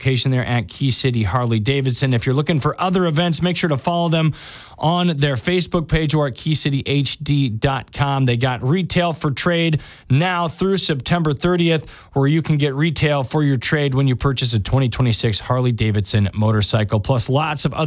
location there at Key City Harley Davidson. If you're looking for other events, make sure to follow them on their Facebook page or at keycityhd.com. They got retail for trade now through September 30th, where you can get retail for your trade when you purchase a 2026 Harley Davidson motorcycle, plus lots of other